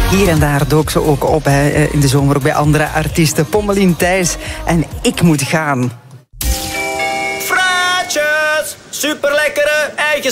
Hier en daar dook ze ook op in de zomer, ook bij andere artiesten. Pommelien Thijs en Ik Moet Gaan. Fraatjes, super lekkere, eigen